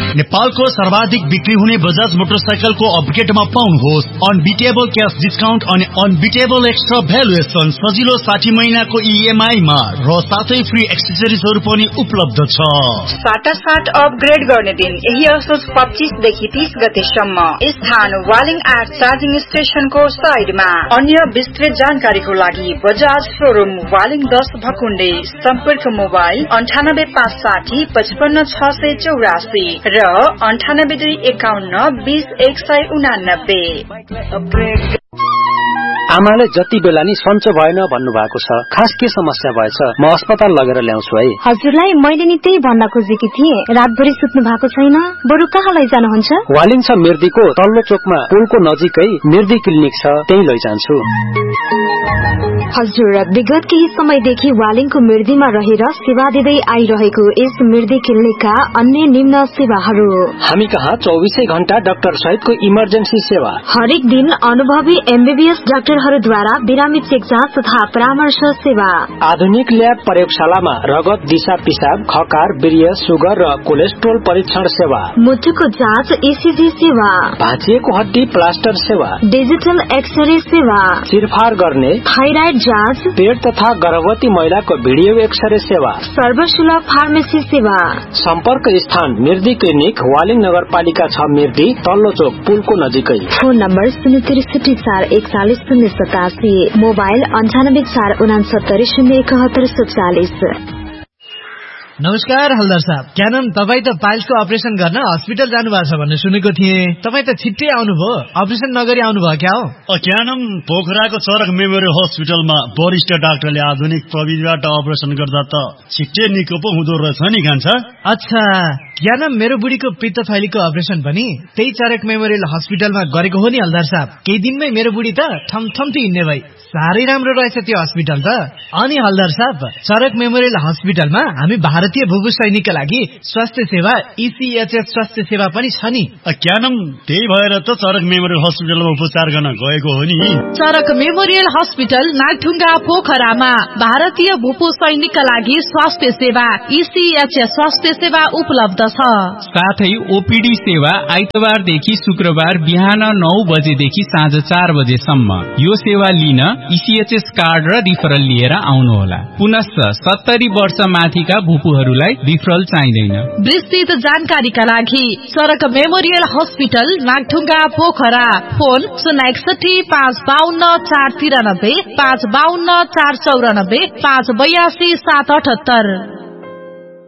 नेपालको सर्वाधिक बिक्री हुने बजाज मोटरसाइकलको अपडेटमा पाउनुहोस् अनबिटेबल क्याश डिस्काउन्ट अनि अनबिटेबल एक्स्ट्रा भ्यालुएसन सजिलो 60 महिनाको EMI मा र साथै फ्री एक्सेसरिजहरु पनि उपलब्ध छ। साटासाट अपग्रेड गर्ने दिन यही असोज 25 देखि 30 गतेसम्म स्थान वालिङ आर्ट चार्जिङ स्टेशनको साइडमा। अन्य विस्तृत जानकारीको लागि बजाज शोरूम वालिङ 10 भकुण्डे। सम्पर्क मोबाइल 98560 55684 र 9825120189। आमाले जति बेला नि सन्चो भएन भन्नु भएको छ, खास के समस्या भएछ? म अस्पताल लगेर ल्याउँछु है। हजुरलाई मैले नि त्यही भन्न खोजेकी थिएँ, रातभरि सुत्नु भएको छैन, बरु कहाँ लैजानुहुन्छ? वालिङ छ मिर्दीको तल्लो चोकमा पुलको नजिकै मिर्दी क्लिनिक छ, त्यही लैजान्छु। हजुर, विगत केही समयदेखि वालिङको मिर्दीमा रहेर सेवा दिँदै आइरहेको यस मिर्दी क्लिनिकका अन्य निम्न सेवाहरू। हामी कहाँ 24 घण्टा डाक्टर सहितको इमर्जेन्सी सेवा। हरेक दिन अनुभवी MBBS डाक्टरहरूद्वारा बिरामी चेकजाँच तथा परामर्श सेवा। आधुनिक ल्याब प्रयोगशालामा रगत, दिशा पिसाब, खकार, वीर्य, सुगर र कोलेस्ट्रोल परीक्षण सेवा। मुटुको जाँच ECG सेवा। भाँचिएको हड्डी प्लास्टर सेवा। डिजिटल एक्सरे सेवा। चिरफार गर्ने थाइराइड जाँच, पेट तथा गर्भवती महिलाको भिडियो एक्सरे सेवा। सर्वसुलभ फार्मेसी सेवा। सम्पर्क स्थान मिर्दी क्लिनिक वालिङ नगरपालिका 6 मिर्दी तल्लो चोक पुलको नजिकै। Phone number 063 mobile 9846690140। नमस्कार हल्दार साहब, क्या नाम तपाईँ त पाइल्सको अपरेसन गर्न हस्पिटल जानु भएको छ भन्ने सुनेको थिएँ। तपाईँ त छिट्टै आउनुभयो, अपरेसन नगरी आउनुभयो क्या हो? क्या नाम पोखराको चरक मेमोरियल हस्पिटलमा वरिष्ठ डाक्टरले आधुनिक प्रविधिबाट अपरेसन गर्दा त छिट्टै निको पो हुँदो रहेछ नि कान्छा। अच्छा, क्या नाम मेरो बुढीको पित्त थैलीको अपरेसन पनि त्यही चरक मेमोरियल हस्पिटलमा गरेको हो नि हल्दार साहब। केही दिनमै मेरो बुढी त ठमठम्ती हिँड्ने भई। साह्रै राम्रो रहेछ त्यो हस्पिटल त। अनि हल्दार साहब, चरक मेमोरियल हस्पिटलमा हामी भारतीय भूभू सैनिकका लागि स्वास्थ्य सेवा ECHS स्वास्थ्य सेवा पनि छ नि। क्या नाम त्यही भएर त चरक मेमोरियल हस्पिटलमा उपचार गर्न गएको हो नि। चरक मेमोरियल हस्पिटल नागढुङ्गा पोखरामा भारतीय भूभू सैनिकका लागि स्वास्थ्य सेवा ECHS स्वास्थ्य सेवा उपलब्ध छ। साथै OPD सेवा आइतबारदेखि शुक्रबार बिहान 9 बजेदेखि साँझ 4 बजेसम्म। यो सेवा लिन ECHS कार्ड र रिफरल लिएर आउनुहोला। पुनश्च 70 वर्ष माथिका भूपूहरूलाई रिफरल चाहिँदैन। विस्तृत जानकारीका लागि चरक memorial hospital Nagdhunga Pokhara. Phone 061 552 493 552 494 582 778।